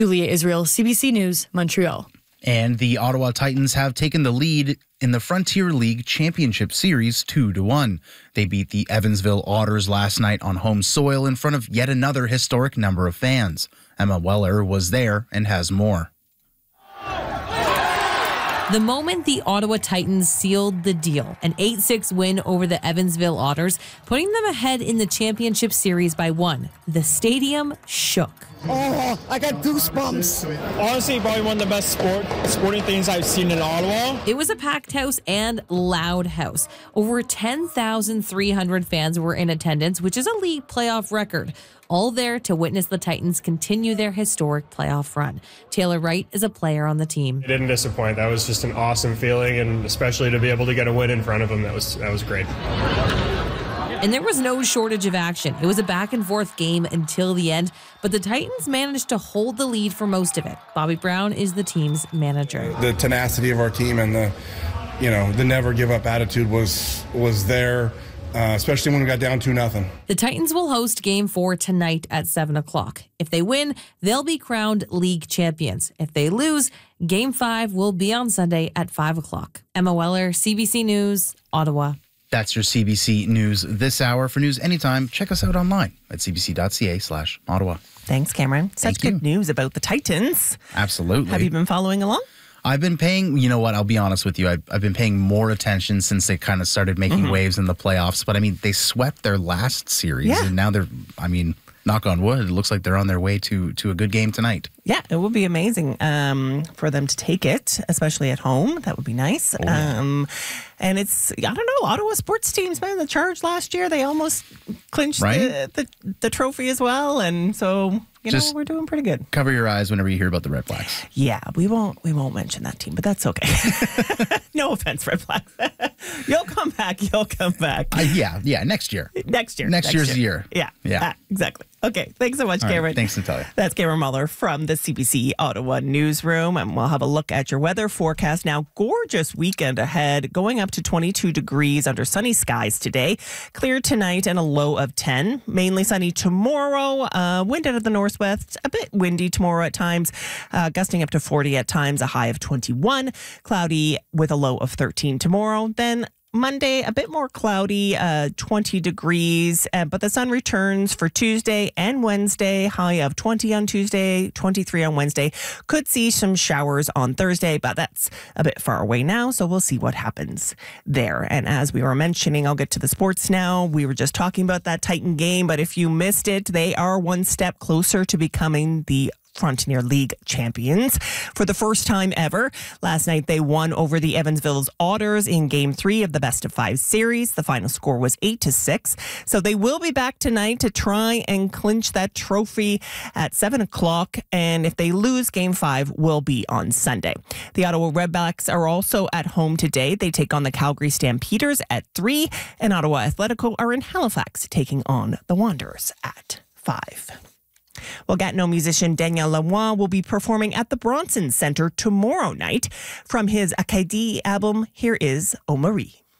Julia Israel, CBC News, Montreal. And the Ottawa Titans have taken the lead in the Frontier League Championship Series 2-1. They beat the Evansville Otters last night on home soil in front of yet another historic number of fans. Emma Weller was there and has more. The moment the Ottawa Titans sealed the deal, an 8-6 win over the Evansville Otters, putting them ahead in the championship series by 1. The stadium shook. Oh, I got goosebumps. Honestly, probably one of the best sporting things I've seen in Ottawa. It was a packed house and loud house. Over 10,300 fans were in attendance, which is a league playoff record. All there to witness the Titans continue their historic playoff run. Taylor Wright is a player on the team. It didn't disappoint. That was just an awesome feeling, and especially to be able to get a win in front of them, that was great. And there was no shortage of action. It was a back-and-forth game until the end, but the Titans managed to hold the lead for most of it. Bobby Brown is the team's manager. The tenacity of our team and the never-give-up attitude was there, especially when we got down 2-0. The Titans will host Game 4 tonight at 7 o'clock. If they win, they'll be crowned league champions. If they lose, Game 5 will be on Sunday at 5 o'clock. Emma Weller, CBC News, Ottawa. That's your CBC News this hour. For news anytime, check us out online at cbc.ca/Ottawa. Thanks, Cameron. Such good news about the Titans. Absolutely. Have you been following along? I've been paying, you know what, I'll be honest with you, I've been paying more attention since they kind of started making waves in the playoffs. But, I mean, they swept their last series, and now they're, knock on wood, it looks like they're on their way to a good game tonight. Yeah, it would be amazing for them to take it, especially at home. That would be nice. And it's, I don't know, Ottawa sports teams, man, the Charge last year, they almost clinched the trophy as well. And so, we're doing pretty good. Cover your eyes whenever you hear about the Red Blacks. Yeah, we won't mention that team, but that's okay. No offense, Red Blacks. You'll come back. Yeah, next year. Next year's year. Yeah, exactly. Okay, thanks so much, Cameron. Right, thanks, Natalia. That's Cameron Muller from the CBC Ottawa newsroom, and we'll have a look at your weather forecast now. Gorgeous weekend ahead, going up to 22 degrees under sunny skies today. Clear tonight and a low of 10. Mainly sunny tomorrow. Wind out of the northwest, a bit windy tomorrow at times, gusting up to 40 at times, a high of 21. Cloudy with a low of 13 tomorrow. Then Monday, a bit more cloudy, 20 degrees, but the sun returns for Tuesday and Wednesday, high of 20 on Tuesday, 23 on Wednesday. Could see some showers on Thursday, but that's a bit far away now, so we'll see what happens there. And as we were mentioning, I'll get to the sports now. We were just talking about that Titan game, but if you missed it, they are one step closer to becoming the Frontier League champions for the first time ever. Last night, they won over the Evansville Otters in Game 3 of the best-of-5 series. The final score was 8-6. So they will be back tonight to try and clinch that trophy at 7 o'clock. And if they lose, Game 5 will be on Sunday. The Ottawa Redblacks are also at home today. They take on the Calgary Stampeders at 3. And Ottawa Athletico are in Halifax taking on the Wanderers at 5. Well, Gatineau musician Daniel Lanois will be performing at the Bronson Centre tomorrow night. From his Acadie album, here is O Marie.